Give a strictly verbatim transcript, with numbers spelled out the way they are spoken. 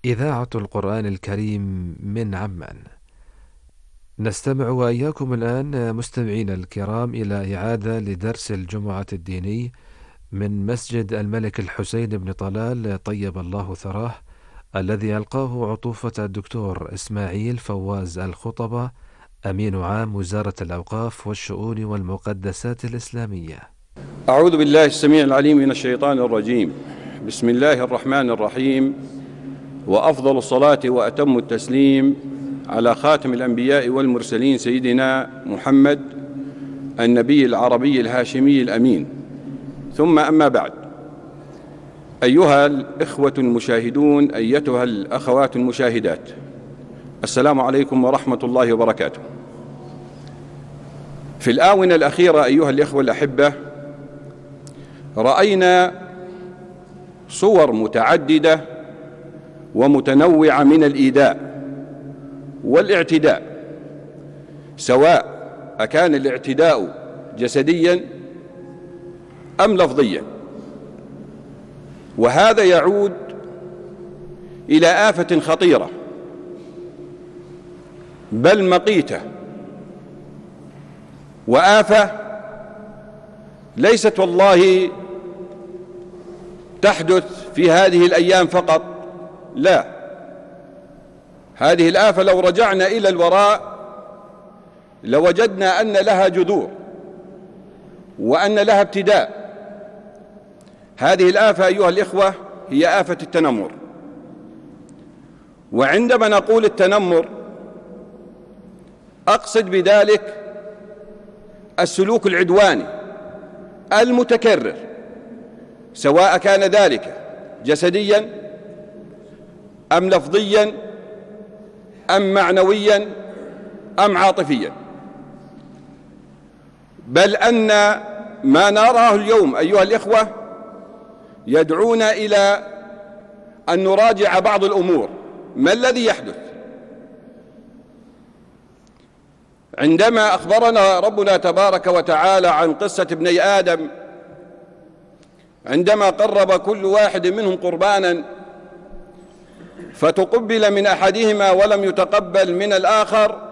إذاعة القرآن الكريم من عمان. نستمع وإياكم الآن مستمعين الكرام إلى إعادة لدرس الجمعة الديني من مسجد الملك الحسين بن طلال طيب الله ثراه، الذي ألقاه عطوفة الدكتور إسماعيل فواز الخطبة، أمين عام وزارة الأوقاف والشؤون والمقدسات الإسلامية. أعوذ بالله السميع العليم من الشيطان الرجيم. بسم الله الرحمن الرحيم، وأفضل الصلاة وأتم التسليم على خاتم الأنبياء والمرسلين سيدنا محمد النبي العربي الهاشمي الأمين. ثم أما بعد، أيها الإخوة المشاهدون، أيتها الأخوات المشاهدات، السلام عليكم ورحمة الله وبركاته. في الآونة الأخيرة أيها الإخوة الأحبة، رأينا صور متعددة ومتنوعة من الإيذاء والاعتداء، سواء أكان الاعتداء جسديا أم لفظيا، وهذا يعود إلى آفة خطيرة بل مقيتة، وآفة ليست والله تحدث في هذه الأيام فقط، لا، هذه الآفة لو رجعنا إلى الوراء لوجدنا أن لها جذور وأن لها ابتداء. هذه الآفة أيها الإخوة هي آفة التنمر. وعندما نقول التنمر أقصد بذلك السلوك العدواني المتكرر، سواء كان ذلك جسديا أم لفظيا أم معنويا أم عاطفيا، بل أن ما نراه اليوم أيها الإخوة يدعونا إلى أن نراجع بعض الأمور. ما الذي يحدث؟ عندما أخبرنا ربنا تبارك وتعالى عن قصة ابني آدم عندما قرب كل واحد منهم قربانا فتقبل من أحدهما ولم يتقبل من الآخر،